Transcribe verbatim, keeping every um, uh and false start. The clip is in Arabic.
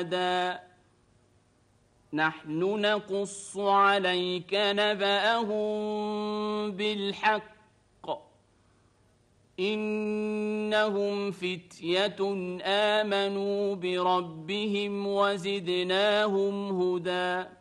نحن نقص عليك نبأهم بالحق إنهم فتية آمنوا بربهم وزدناهم هدى